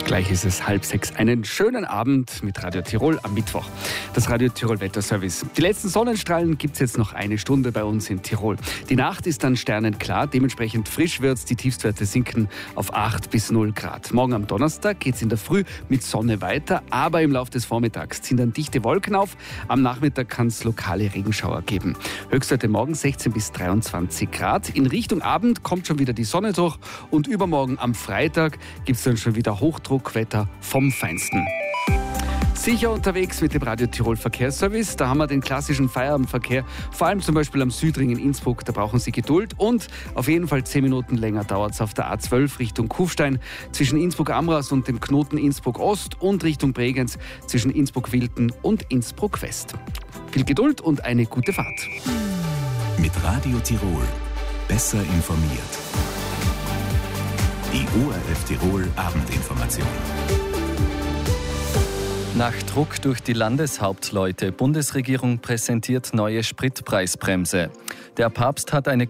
Gleich ist es 5:30. Einen schönen Abend mit Radio Tirol am Mittwoch. Das Radio Tirol Wetterservice. Die letzten Sonnenstrahlen gibt es jetzt noch eine Stunde bei uns in Tirol. Die Nacht ist dann sternenklar, dementsprechend frisch wird's. Die Tiefstwerte sinken auf 8 bis 0 Grad. Morgen am Donnerstag geht es in der Früh mit Sonne weiter, aber im Laufe des Vormittags ziehen dann dichte Wolken auf. Am Nachmittag kann es lokale Regenschauer geben. Höchstwerte morgen 16 bis 23 Grad. In Richtung Abend kommt schon wieder die Sonne durch und übermorgen am Freitag gibt es dann schon wieder Hochdruckwetter vom Feinsten. Sicher unterwegs mit dem Radio Tirol Verkehrsservice. Da haben wir den klassischen Feierabendverkehr, vor allem zum Beispiel am Südring in Innsbruck. Da brauchen Sie Geduld und auf jeden Fall 10 Minuten länger dauert es auf der A12 Richtung Kufstein zwischen Innsbruck-Amras und dem Knoten Innsbruck-Ost und Richtung Bregenz zwischen Innsbruck-Wilten und Innsbruck-West. Viel Geduld und eine gute Fahrt. Mit Radio Tirol besser informiert. Die ORF Tirol Abendinformation. Nach Druck durch die Landeshauptleute, Bundesregierung präsentiert neue Spritpreisbremse. Der Papst hat eine